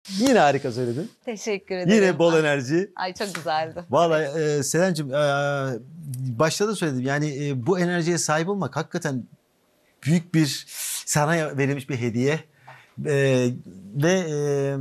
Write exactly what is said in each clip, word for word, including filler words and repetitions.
Yine harika söyledin. Teşekkür ederim. Yine bol enerji. Ay çok güzeldi. Vallahi e, Selen'cim e, başta da söyledim. Yani e, bu enerjiye sahip olmak hakikaten büyük bir, sana verilmiş bir hediye. E, ve e,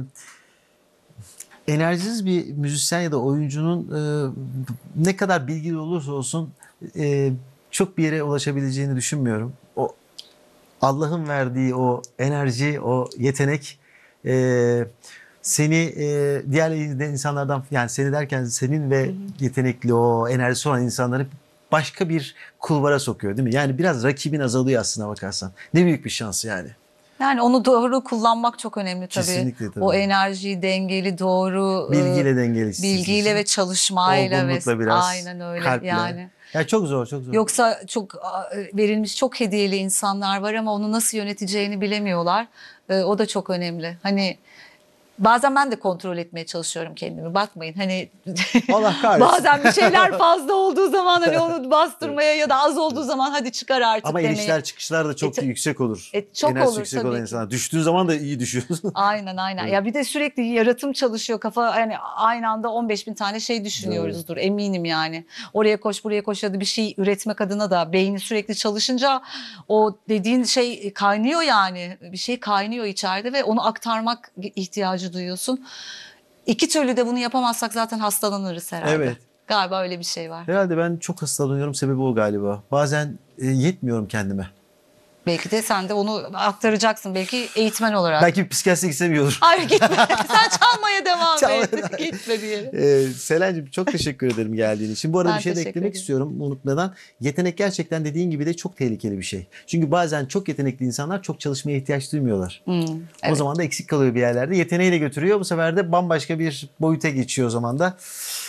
enerjisiz bir müzisyen ya da oyuncunun e, ne kadar bilgili olursa olsun e, çok bir yere ulaşabileceğini düşünmüyorum. O Allah'ın verdiği o enerji, o yetenek e, seni e, diğer insanlardan, yani seni derken senin ve yetenekli o enerjisi olan insanları başka bir kulvara sokuyor değil mi? Yani biraz rakibin azalıyor aslına bakarsan. Ne büyük bir şans yani. Yani onu doğru kullanmak çok önemli tabii. Kesinlikle tabii. O enerjiyi dengeli, doğru, Bilgiyle e, dengeli. bilgiyle ve çalışmayla ve olgunlukla biraz, aynen öyle kalple. yani. Ya çok zor, çok zor. Yoksa çok a, verilmiş çok hediyeli insanlar var ama onu nasıl yöneteceğini bilemiyorlar. E, o da çok önemli. Hani bazen ben de kontrol etmeye çalışıyorum kendimi. Bakmayın hani Allah kahretsin. bazen bir şeyler fazla olduğu zaman hani onu bastırmaya ya da az olduğu zaman hadi çıkar artık Ama demeye. inişler çıkışlar da çok E, yüksek olur. e, çok Enerjisi olur yüksek tabii olan ki. insanlar. Düştüğün zaman da iyi düşüyorsun. Aynen aynen. Evet. Ya bir de sürekli yaratım çalışıyor kafa, yani aynı anda on beş bin tane şey düşünüyoruzdur eminim yani. Oraya koş buraya koş ya da bir şey üretmek adına da beyni sürekli çalışınca o dediğin şey kaynıyor yani. Bir şey kaynıyor içeride ve onu aktarmak ihtiyacı duyuyorsun. İki türlü de bunu yapamazsak zaten hastalanırız herhalde. Evet. Galiba öyle bir şey var. Herhalde ben çok hastalanıyorum, sebebi o galiba. Bazen e, yetmiyorum kendime. Belki de sen de onu aktaracaksın belki eğitmen olarak. Belki bir psikiyatriste gitsem iyi olur. Hayır gitme. Sen çalmaya devam Çalmaya et. devam. Gitme bir yere. Ee, Selen'cim çok teşekkür ederim geldiğin için. Bu arada Ben bir şey de teşekkür eklemek ederim. istiyorum unutmadan. Yetenek gerçekten dediğin gibi de çok tehlikeli bir şey. Çünkü bazen çok yetenekli insanlar çok çalışmaya ihtiyaç duymuyorlar. Hmm, O evet. zaman da eksik kalıyor bir yerlerde. Yeteneği de götürüyor. Bu sefer de bambaşka bir boyuta geçiyor o zaman da.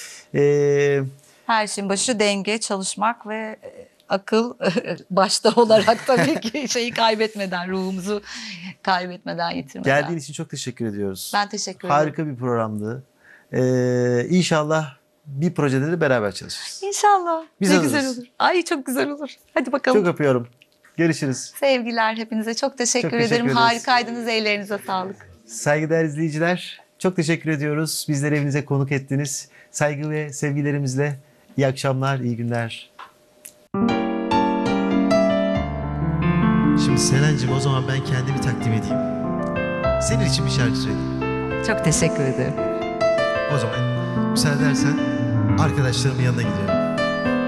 Ee, Her şeyin başı denge, çalışmak ve e, akıl başta olarak tabii ki şeyi kaybetmeden, ruhumuzu kaybetmeden, yitirmeden. geldiğin için çok teşekkür ediyoruz. Ben teşekkür ederim. Harika bir programdı. Ee, inşallah bir projede de beraber çalışırız. İnşallah. Biz ne hazırız. güzel olur. Ay çok güzel olur. Hadi bakalım. Çok öpüyorum. Görüşürüz. Sevgiler hepinize. Çok teşekkür Çok teşekkür ederim. ederiz. Harikaydınız. Ellerinize sağlık. Saygıdeğer izleyiciler, çok teşekkür ediyoruz. Bizleri evinize konuk ettiniz. Saygı ve sevgilerimizle iyi akşamlar, iyi günler. Şimdi Selen'cim, o zaman ben kendimi takdim edeyim. Senin için bir şarkı söyleyeyim. Çok teşekkür ederim. O zaman müsaade edersen arkadaşlarımın yanına gidiyorum.